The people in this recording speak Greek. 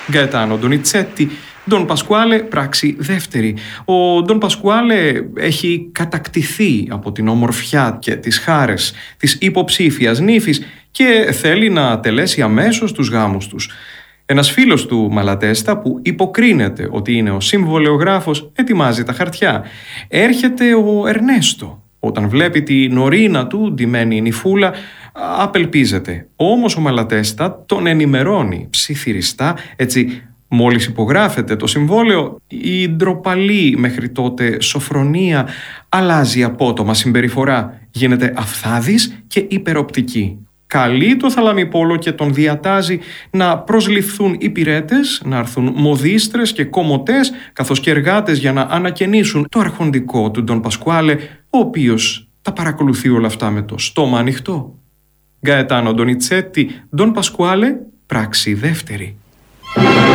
Γκαετάνο Ντονιτσέτη, Ντον Πασκουάλε, πράξη δεύτερη. Ο Ντον Πασκουάλε έχει κατακτηθεί από την ομορφιά και τις χάρες της υποψήφιας νύφης και θέλει να τελέσει αμέσως τους γάμους τους. Ένας φίλος του Μαλατέστα, που υποκρίνεται ότι είναι ο συμβολεογράφος, ετοιμάζει τα χαρτιά. Έρχεται ο Ερνέστο. Όταν βλέπει τη νωρίνα του ντυμένη νυφούλα, απελπίζεται. Όμως ο Μαλατέστα τον ενημερώνει ψιθυριστά, έτσι μόλις υπογράφεται το συμβόλαιο, η ντροπαλή μέχρι τότε σοφρονία αλλάζει απότομα συμπεριφορά, γίνεται αυθάδης και υπεροπτική. Καλεί το Θαλαμιπόλο και τον διατάζει να προσληφθούν υπηρέτες, να έρθουν μοδίστρες και κομμωτές, καθώς και εργάτες για να ανακαινήσουν το αρχοντικό του Ντον Πασκουάλε, ο οποίος τα παρακολουθεί όλα αυτά με το στόμα ανοιχτό. Γκαετάνο Ντονιτσέτη, Ντον Πασκουάλε, πράξη δεύτερη.